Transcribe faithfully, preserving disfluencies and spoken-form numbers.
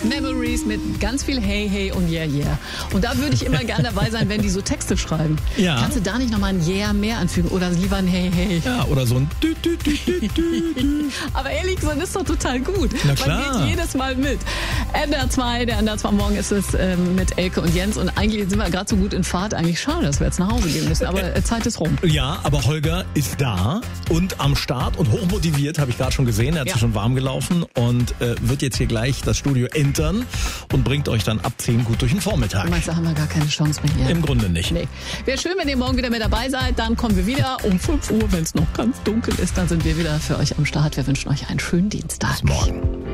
Memories mit ganz viel Hey, Hey und Yeah, Yeah. Und da würde ich immer gerne dabei sein, wenn die so Texte schreiben. Ja. Kannst du da nicht nochmal ein Yeah mehr anfügen oder lieber ein Hey, Hey? Ja, oder so ein Dü, Dü, Dü, Dü, Dü, Dü. Aber ehrlich gesagt, ist doch total gut. Na klar. Man geht jedes Mal mit. N D R zwei, der N D R zwei Morgen ist es ähm, mit Elke und Jens. Und eigentlich sind wir gerade so gut in Fahrt. Eigentlich schade, dass wir jetzt nach Hause gehen müssen. Aber äh, Zeit ist rum. Ja, aber Holger ist da und am Start und hochmotiviert, habe ich gerade schon gesehen. Er hat Ja. sich schon warm gelaufen und äh, wird jetzt hier gleich das Studio entern und bringt euch dann ab zehn gut durch den Vormittag. Du meinst, da haben wir gar keine Chance mehr hier? Im Grunde nicht. Nee. Wäre schön, wenn ihr morgen wieder mit dabei seid. Dann kommen wir wieder um fünf Uhr, wenn es noch ganz dunkel ist. Dann sind wir wieder für euch am Start. Wir wünschen euch einen schönen Dienstag. Bis morgen.